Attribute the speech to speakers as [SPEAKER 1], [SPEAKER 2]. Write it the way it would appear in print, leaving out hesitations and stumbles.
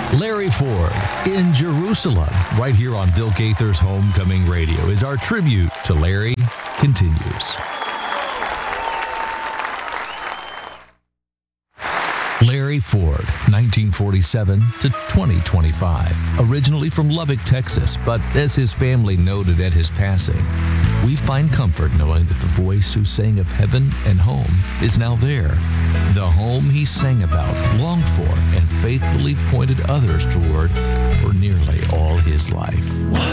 [SPEAKER 1] Larry Ford in Jerusalem, right here on Bill Gaither's Homecoming Radio, as our tribute to Larry continues. Larry Ford, 1947 to 2025. Originally from Lubbock, Texas, but as his family noted at his passing, we find comfort knowing that the voice who sang of heaven and home is now there. The home he sang about, longed for, and faithfully pointed others toward for nearly all his life.